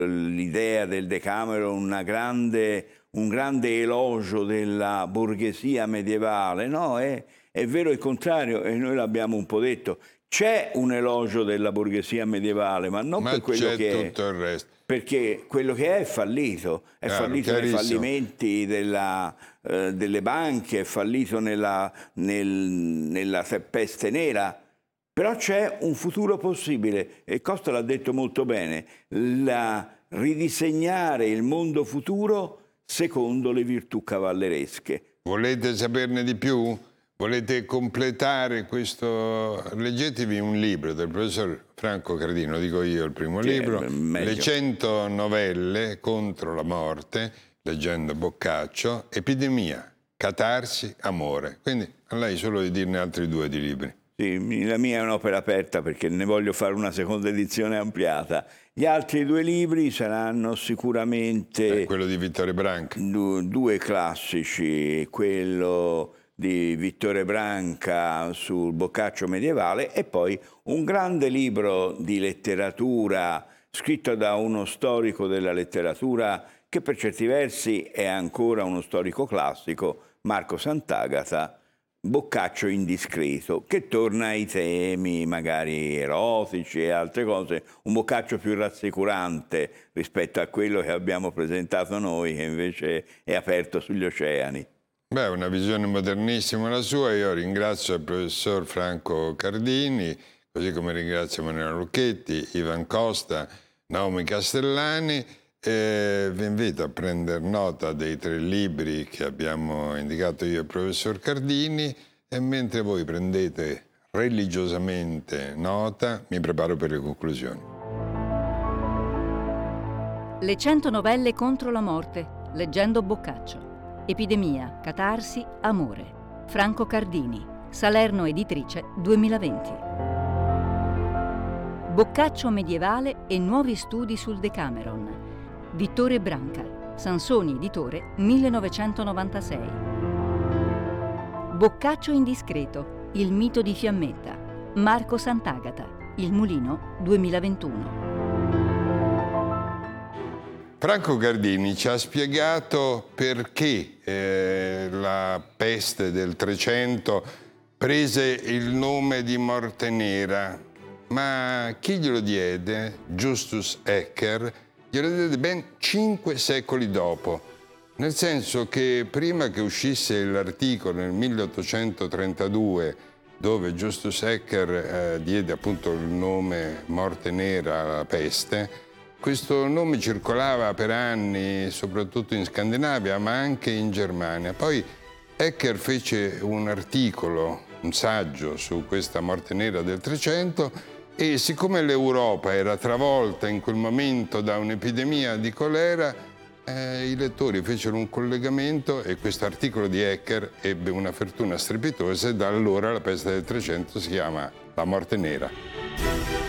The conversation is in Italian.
l'idea del Decameron un grande elogio della borghesia medievale. No, è vero il contrario, e noi l'abbiamo un po' detto. C'è un elogio della borghesia medievale, ma non per quello c'è che è, tutto il resto. perché quello che è fallito. È Chiaro, fallito nei chiarissimo. fallimenti delle banche, è fallito nella peste nera. Però c'è un futuro possibile, e Costa l'ha detto molto bene, ridisegnare il mondo futuro secondo le virtù cavalleresche. Volete saperne di più? Volete completare questo? Leggetevi un libro del professor Franco Cardini, lo dico io, il primo libro, Le 100 novelle contro la morte, leggendo Boccaccio, Epidemia, Catarsi, Amore. Quindi a lei solo di dirne altri 2 di libri. Sì, la mia è un'opera aperta perché ne voglio fare una seconda edizione ampliata. Gli altri 2 libri saranno sicuramente quello di Vittore Branca. 2 classici, quello di Vittore Branca sul Boccaccio medievale e poi un grande libro di letteratura scritto da uno storico della letteratura che per certi versi è ancora uno storico classico, Marco Sant'Agata, Boccaccio indiscreto, che torna ai temi magari erotici e altre cose, un Boccaccio più rassicurante rispetto a quello che abbiamo presentato noi, che invece è aperto sugli oceani. Beh, una visione modernissima la sua. Io ringrazio il professor Franco Cardini, così come ringrazio Manuela Lucchetti, Ivan Costa, Naomi Castellani. Vi invito a prendere nota dei 3 libri che abbiamo indicato io e il professor Cardini, e mentre voi prendete religiosamente nota, mi preparo per le conclusioni. Le 100 novelle contro la morte, leggendo Boccaccio. Epidemia, Catarsi, Amore. Franco Cardini, Salerno Editrice 2020. Boccaccio medievale e nuovi studi sul Decameron. Vittore Branca, Sansoni Editore 1996. Boccaccio indiscreto, il mito di Fiammetta. Marco Sant'Agata, Il Mulino 2021. Franco Cardini ci ha spiegato perché la peste del 300 prese il nome di Morte Nera, ma chi glielo diede? Justus Ecker glielo diede ben 5 secoli dopo, nel senso che prima che uscisse l'articolo nel 1832 dove Justus Ecker diede appunto il nome Morte Nera alla peste, questo nome circolava per anni, soprattutto in Scandinavia, ma anche in Germania. Poi Ecker fece un articolo, un saggio su questa Morte Nera del 300, e siccome l'Europa era travolta in quel momento da un'epidemia di colera, i lettori fecero un collegamento e questo articolo di Ecker ebbe una fortuna strepitosa, e da allora la peste del 300 si chiama la Morte Nera.